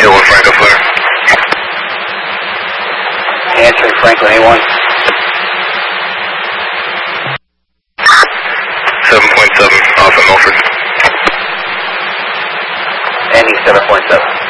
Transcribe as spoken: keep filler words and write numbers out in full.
eight oh one Franco flare. Answering Franklin A one. seven point seven, Alpha Milford. Ending seven point seven.